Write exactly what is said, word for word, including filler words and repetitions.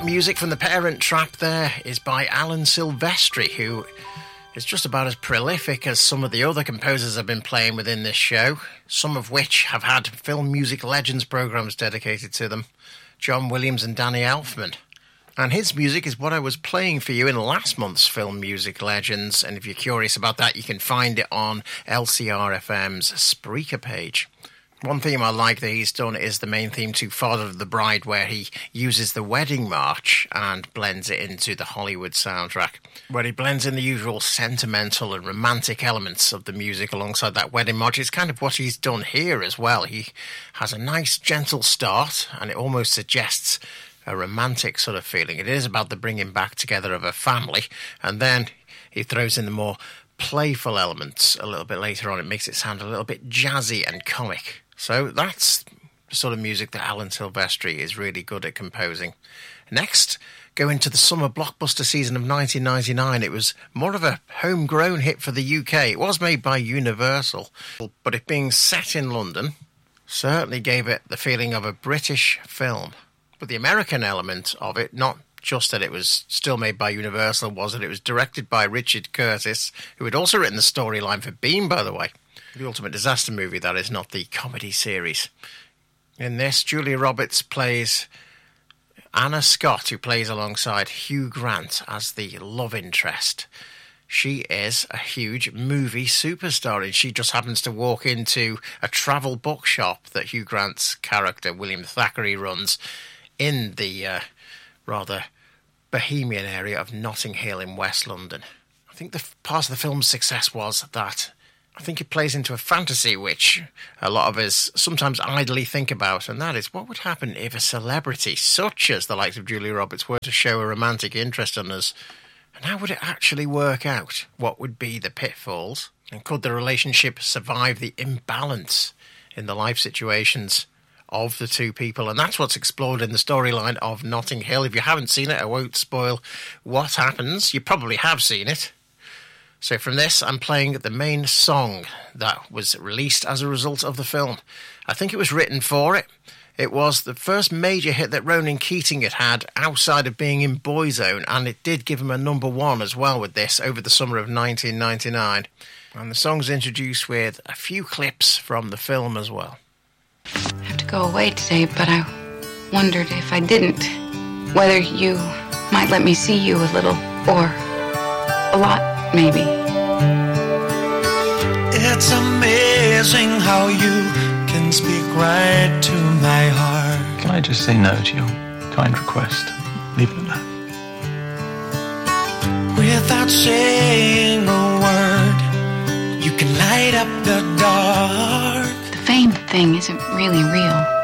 That music from The Parent Trap there is by Alan Silvestri, who is just about as prolific as some of the other composers I've been playing within this show, some of which have had film music legends programmes dedicated to them, John Williams and Danny Elfman. And his music is what I was playing for you in last month's Film Music Legends, and if you're curious about that, you can find it on L C R F M's Spreaker page. One theme I like that he's done is the main theme to Father of the Bride, where he uses the wedding march and blends it into the Hollywood soundtrack, where he blends in the usual sentimental and romantic elements of the music alongside that wedding march. It's kind of what he's done here as well. He has a nice gentle start, and it almost suggests a romantic sort of feeling. It is about the bringing back together of a family, and then he throws in the more playful elements a little bit later on. It makes it sound a little bit jazzy and comic. So that's the sort of music that Alan Silvestri is really good at composing. Next, go into the summer blockbuster season of nineteen ninety-nine. It was more of a homegrown hit for the U K. It was made by Universal, but it being set in London certainly gave it the feeling of a British film. But the American element of it, not just that it was still made by Universal, was that it was directed by Richard Curtis, who had also written the storyline for Beam, by the way. The ultimate disaster movie, that is, not the comedy series. In this, Julia Roberts plays Anna Scott, who plays alongside Hugh Grant as the love interest. She is a huge movie superstar, and she just happens to walk into a travel bookshop that Hugh Grant's character, William Thackeray, runs in the uh, rather bohemian area of Notting Hill in West London. I think the f- part of the film's success was that I think it plays into a fantasy which a lot of us sometimes idly think about, and that is, what would happen if a celebrity such as the likes of Julia Roberts were to show a romantic interest in us, and how would it actually work out? What would be the pitfalls? And could the relationship survive the imbalance in the life situations of the two people? And that's what's explored in the storyline of Notting Hill. If you haven't seen it, I won't spoil what happens. You probably have seen it. So from this, I'm playing the main song that was released as a result of the film. I think it was written for it. It was the first major hit that Ronan Keating had had outside of being in Boyzone, and it did give him a number one as well with this over the summer of nineteen ninety-nine. And the song's introduced with a few clips from the film as well. I have to go away today, but I wondered if I didn't, whether you might let me see you a little, or a lot. Maybe. It's amazing how you can speak right to my heart. Can I just say no to your kind request? Leave it at that. Without saying a word, you can light up the dark. The fame thing isn't really real.